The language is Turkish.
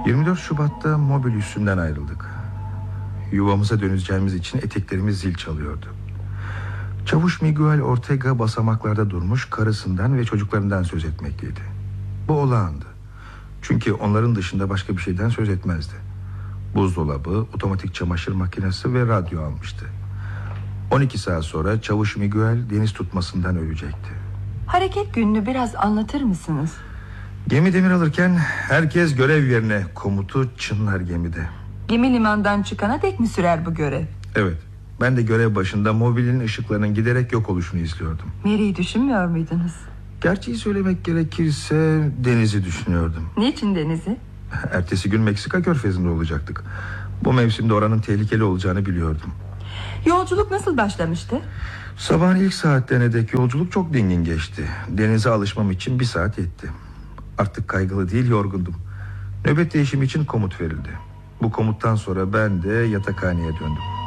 24 Şubat'ta Mobil üssünden ayrıldık. Yuvamıza döneceğimiz için eteklerimiz zil çalıyordu. Çavuş Miguel Ortega basamaklarda durmuş, karısından ve çocuklarından söz etmekteydi. Bu olağandı. Çünkü onların dışında başka bir şeyden söz etmezdi. Buzdolabı, otomatik çamaşır makinesi ve radyo almıştı. 12 saat sonra Çavuş Miguel deniz tutmasından ölecekti. Hareket gününü biraz anlatır mısınız? Gemi demir alırken herkes görev yerine komutu çınlar gemide. Gemi limandan çıkana dek mi sürer bu görev? Evet, ben de görev başında Mobil'in ışıklarının giderek yok oluşunu izliyordum. Mary'i düşünmüyor muydunuz? Gerçeği söylemek gerekirse denizi düşünüyordum. Niçin denizi? Ertesi gün Meksika körfezinde olacaktık. Bu mevsimde oranın tehlikeli olacağını biliyordum. Yolculuk nasıl başlamıştı? Sabahın ilk saatlerine dek yolculuk çok dingin geçti. Denize alışmam için 1 saat yetti. Artık kaygılı değil, yorgundum. Nöbet değişimi için komut verildi. Bu komuttan sonra ben de yatakhaneye döndüm.